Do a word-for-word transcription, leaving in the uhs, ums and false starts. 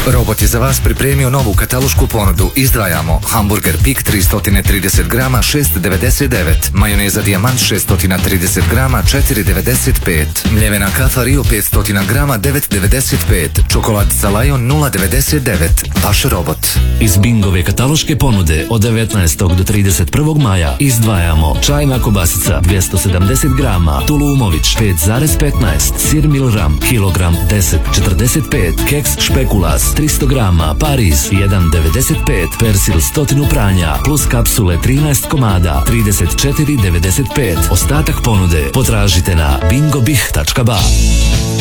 Robot je za vas pripremio novu katalošku ponudu. Izdvajamo hamburger Pik tristo trideset grama šest devedeset devet, majoneza Dijamant šesto trideset grama četiri devedeset pet, mljevena kafa Rio petsto grama devet devedeset pet, čokoladica Lion nula devedeset devet. Vaš robot. Iz Bingove kataloške ponude od devetnaestog do trideset prvog maja izdvajamo čajna kobasica dvjesto sedamdeset grama, Tulumović pet zarez petnaest, sir Milram kilogram deset četrdeset pet, keks Špekulas tristo grama, Pariz jedan devedeset pet, Persil stotinu pranja plus kapsule trinaest komada trideset četiri devedeset pet. Ostatak ponude potražite na bingobih tačka ba.